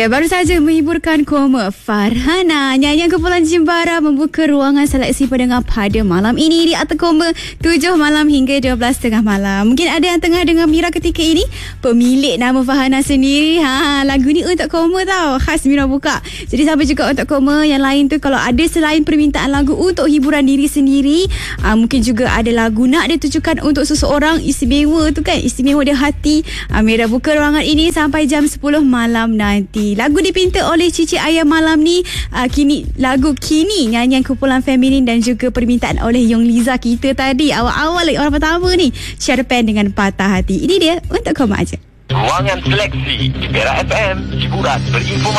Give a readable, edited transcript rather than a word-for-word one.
Ya, baru saja menghiburkan Koma Farhana. Nyanyian Kumpulan Jimbara membuka ruangan seleksi pendengar pada malam ini di Atas Koma 7 malam hingga 12.30 malam. Mungkin ada yang tengah dengar Mira ketika ini, pemilik nama Farhana sendiri. Lagu ni untuk Koma tau, khas Mira buka. Jadi sampai juga untuk Koma yang lain tu, kalau ada selain permintaan lagu untuk hiburan diri sendiri, mungkin juga ada lagu nak ditujukan untuk seseorang istimewa tu kan, istimewa di hati, Mira buka ruangan ini sampai jam 10 malam nanti. Lagu dipinta oleh Cici Ayam malam ni, lagu Kini, nyanyian kumpulan feminin dan juga permintaan oleh Yong Liza kita tadi awal-awal orang pertama ni, Syarpan dengan Patah Hati. Ini dia untuk Koma aja. Ruangan seleksi Era FM, hiburan berinformasi.